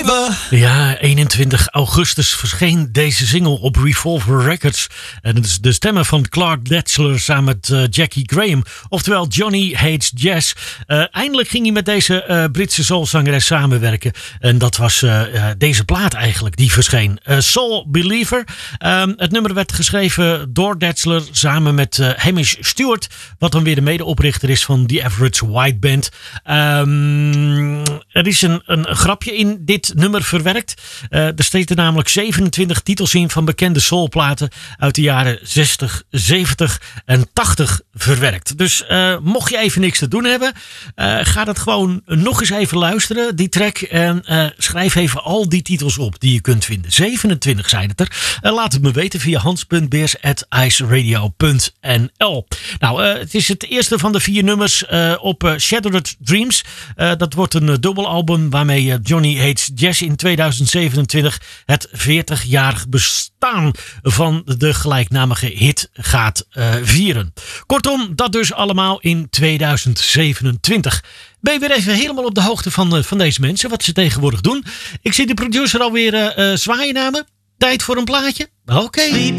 Ja, 21 augustus verscheen deze single op Revolver Records. En het is de stemmen van Clark Detsler samen met Jackie Graham. Oftewel Johnny Hates Jazz. Eindelijk ging hij met deze Britse soulzangeres samenwerken. En dat was deze plaat eigenlijk die verscheen. Soul Believer. Het nummer werd geschreven door Detsler samen met Hamish Stewart. Wat dan weer de medeoprichter is van The Average White Band. Er is een grapje in dit nummer verwerkt. Er steken namelijk 27 titels in van bekende soulplaten uit de jaren 60, 70 en 80 verwerkt. Dus mocht je even niks te doen hebben, ga dat gewoon nog eens even luisteren, die track. En schrijf even al die titels op die je kunt vinden. 27 zijn het er. Laat het me weten via hans.beers@iceradio.nl. Nou, het is het eerste van de 4 nummers op Shattered Dreams. Dat wordt een dubbelalbum waarmee Johnny Hates Jazz in 2027 het 40-jarig bestaan van de gelijknamige hit gaat vieren. Kortom, dat dus allemaal in 2027. Ben je weer even helemaal op de hoogte van deze mensen, wat ze tegenwoordig doen. Ik zie de producer alweer zwaaien naar me. Tijd voor een plaatje? Oké.